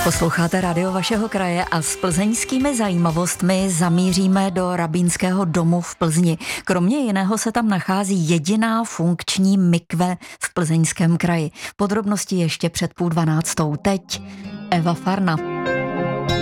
Posloucháte rádio vašeho kraje a s plzeňskými zajímavostmi zamíříme do Rabínského domu v Plzni. Kromě jiného se tam nachází jediná funkční mikve v Plzeňském kraji. Podrobnosti ještě před 11:30. Teď Eva Farna.